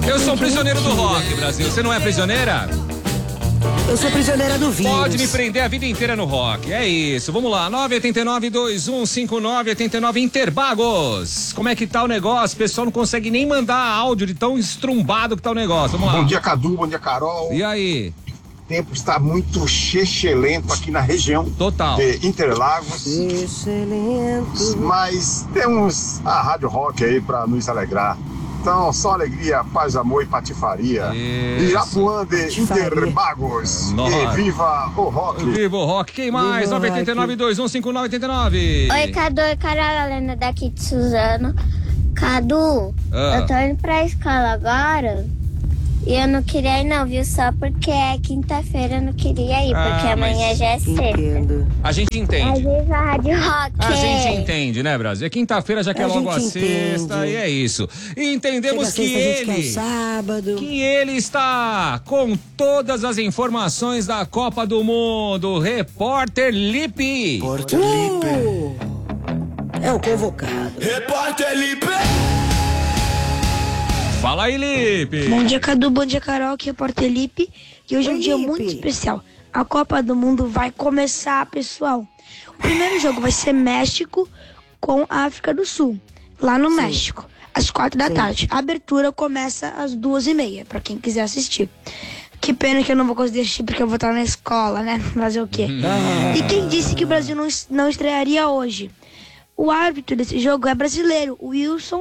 Eu sou um prisioneiro do rock, Brasil. Você não é prisioneira? Eu sou prisioneira do vírus. Pode me prender a vida inteira no rock. É isso. Vamos lá. 989-2159-89 Interbagos. Como é que tá o negócio? O pessoal não consegue nem mandar áudio de tão estrumbado que tá o negócio. Vamos lá. Bom dia, Cadu. Bom dia, Carol. E aí? O tempo está muito chechelento aqui na região. Total. De Interlagos. Excelente. Mas temos a Rádio Rock aí para nos alegrar. Então, só alegria, paz, amor e patifaria. Irapuã de Interbagos. Nossa. E viva o rock. Viva o rock. Quem mais? 989-2159-89. Oi, Cadu e Carolina daqui de Suzano. Cadu, eu tô indo pra escola agora e eu não queria ir não, viu? Só porque é quinta-feira eu não queria ir, porque amanhã já é sexta. Entendo. A gente entende. Viva a Rádio Rock. A gente entende, né, Brasil? É quinta-feira, já que é logo a sexta, e é isso. E entendemos que ele, sábado. que ele está com todas as informações da Copa do Mundo. Repórter Lipe. É o convocado. Repórter Lipe. Fala aí, Lipe. Bom dia, Cadu. Bom dia, Carol. Aqui é o Repórter Lipe. E hoje é um dia muito especial. A Copa do Mundo vai começar, pessoal. O primeiro jogo vai ser México com a África do Sul, lá no México, às 4 da tarde. A abertura começa às 2h30, pra quem quiser assistir. Que pena que eu não vou conseguir assistir porque eu vou estar na escola, né? Fazer o quê? E quem disse que o Brasil não estrearia hoje? O árbitro desse jogo é brasileiro, o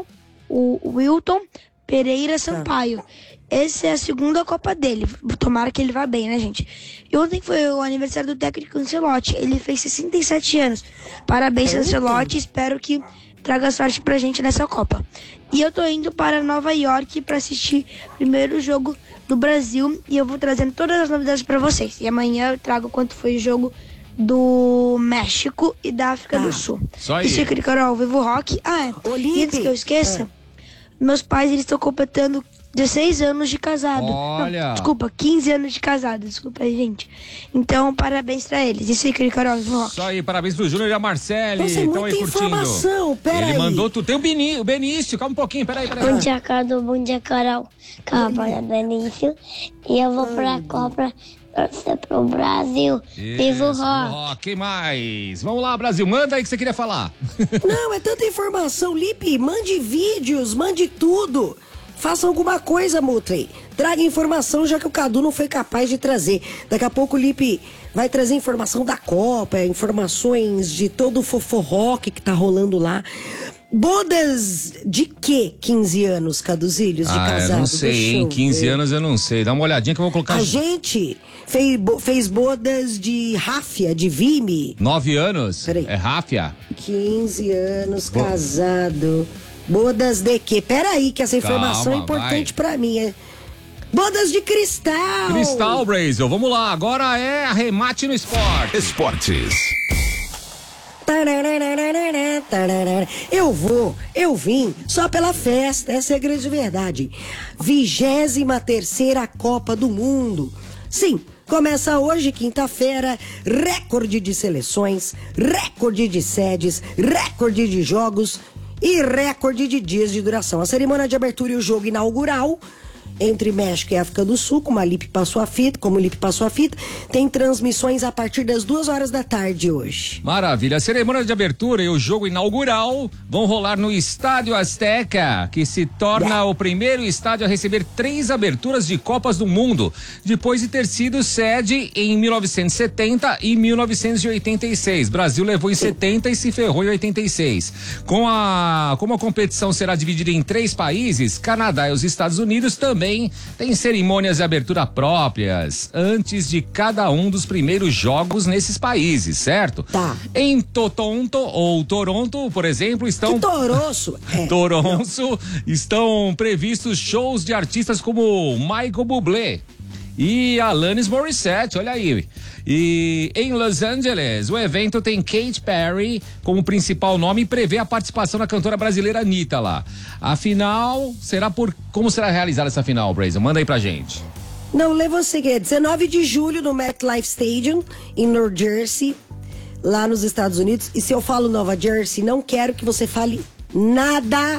Wilton Pereira Sampaio. Essa é a segunda Copa dele. Tomara que ele vá bem, né, gente? E ontem foi o aniversário do técnico Ancelotti. Ele fez 67 anos. Parabéns, Ancelotti. Espero que traga sorte pra gente nessa Copa. E eu tô indo para Nova York para assistir o primeiro jogo do Brasil. E eu vou trazendo todas as novidades pra vocês. E amanhã eu trago quanto foi o jogo do México e da África do Sul. Só aí. Isso aqui, Carol, Vivo Rock. E antes que eu esqueça, meus pais, eles estão completando 16 anos de casado. Olha. Não, desculpa, 15 anos de casado. Desculpa aí, gente. Então, parabéns pra eles. Isso aí, Carol. Isso aí, parabéns pro Júnior e a Marcele. Nossa, é Estão aí muita curtindo. informação, peraí. Ele mandou tu. Tem o Benício, calma um pouquinho, peraí. Bom dia, Cadu. Bom dia, Carol. Calma, Benício. E eu vou pra Copa torcer pro Brasil. Viva o rock. Quem mais? Vamos lá, Brasil. Manda aí que você queria falar. Não, é tanta informação. Lipe, mande vídeos, mande tudo. Faça alguma coisa, Mutley. Traga informação, já que o Cadu não foi capaz de trazer. Daqui a pouco o Lipe vai trazer informação da Copa, informações de todo o foforrock que tá rolando lá. Bodas de quê? 15 anos, Caduzilhos, de casado? Eu não sei, hein? 15 anos eu não sei. Dá uma olhadinha que eu vou colocar. A gente fez bodas de ráfia, de vime. 9 anos? Peraí. É ráfia? 15 anos, casado. Bodas de quê? Peraí, que essa informação é importante pra mim, é. Bodas de cristal. Cristal, Brasil. Vamos lá, agora é arremate no esporte. Esportes. Eu vim só pela festa, essa é a grande verdade. 23ª Copa do Mundo. Sim, começa hoje, quinta-feira, recorde de seleções, recorde de sedes, recorde de jogos e recorde de dias de duração. A cerimônia de abertura e o jogo inaugural entre México e África do Sul, como o Lipe passou a fita, tem transmissões a partir das 2h da tarde hoje. Maravilha. A cerimônia de abertura e o jogo inaugural vão rolar no Estádio Azteca, que se torna o primeiro estádio a receber 3 aberturas de Copas do Mundo, depois de ter sido sede em 1970 e 1986. Brasil levou em 70 e se ferrou em 86. Como a competição será dividida em 3 países, Canadá e os Estados Unidos também tem cerimônias de abertura próprias antes de cada um dos primeiros jogos nesses países, certo? Tá. Em Toronto, por exemplo, estão... Toronto estão previstos shows de artistas como Michael Bublé e Alanis Morissette, olha aí. E em Los Angeles, o evento tem Katy Perry como principal nome e prevê a participação da cantora brasileira Anitta lá. A final será como será realizada essa final, Brazel? Manda aí pra gente. Não, lê você que é 19 de julho no MetLife Stadium, em New Jersey, lá nos Estados Unidos. E se eu falo Nova Jersey, não quero que você fale nada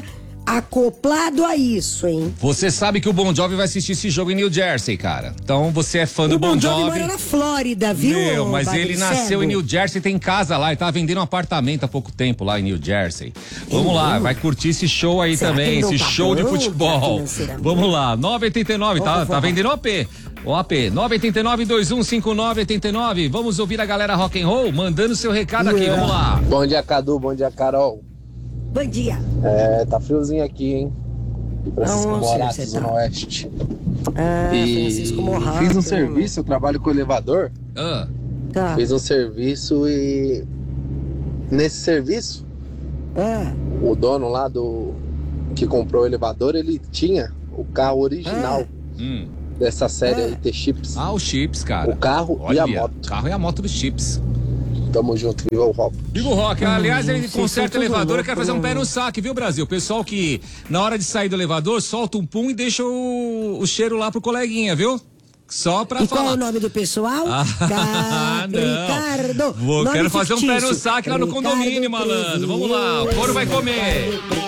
acoplado a isso, hein? Você sabe que o Bon Jovi vai assistir esse jogo em New Jersey, cara. Então você é fã do Bon Jovi. O Bon Jovi mora na Flórida, viu? Meu, mas Padre ele nasceu em New Jersey, tem casa lá. Ele tava vendendo um apartamento há pouco tempo lá em New Jersey. Vamos lá, vai curtir esse show aí também, esse show de futebol. Vamos lá, 989, tá vendendo OP. O AP, 989-2159-89. Vamos ouvir a galera rock and roll mandando seu recado aqui, vamos lá. Bom dia, Cadu, bom dia, Carol. Bom dia. Tá friozinho aqui, hein? Francisco Morato, Zona Oeste. Francisco Morato. Fiz um serviço, eu trabalho com elevador. Tá. Fiz um serviço e nesse serviço, o dono lá que comprou o elevador, ele tinha o carro original dessa série aí, T-Chips. Ah, os chips, cara. O carro e a moto. O carro e a moto dos chips. Tamo junto, viva o rock. Viva o rock. Aliás, ele conserta o elevador, eu quero fazer um pé no saque, viu, Brasil? O pessoal que, na hora de sair do elevador, solta um pum e deixa o cheiro lá pro coleguinha, viu? Só pra falar. Qual é o nome do pessoal? Ricardo. Quero fazer um pé no saque lá no condomínio, malandro. Vamos lá, o couro vai comer.